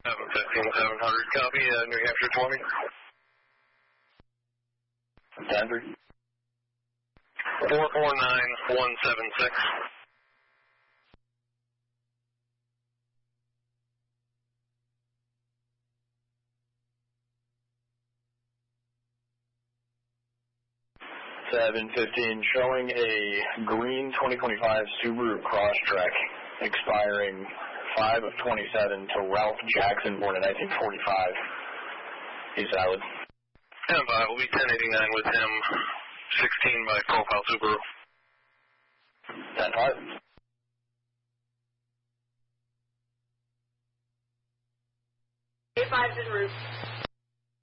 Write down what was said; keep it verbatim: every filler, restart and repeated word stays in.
seven fifteen, seven hundred, copy, uh, New Hampshire twenty. Denver. four four nine one seven six. seven fifteen, showing a green twenty twenty-five Subaru Crosstrek expiring five of twenty-seven to Ralph Jackson, born in nineteen forty-five. He's valid. ten five, will be ten eighty-nine with him, sixteen by Profile Subaru. ten five. eight five's en route.